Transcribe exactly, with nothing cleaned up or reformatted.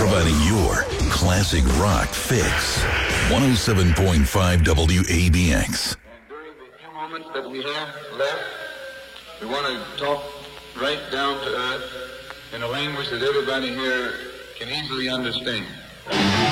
providing your classic rock fix. one oh seven point five W A B X. And during the few moments that we have left, we want to talk right down to earth in a language that everybody here can easily understand.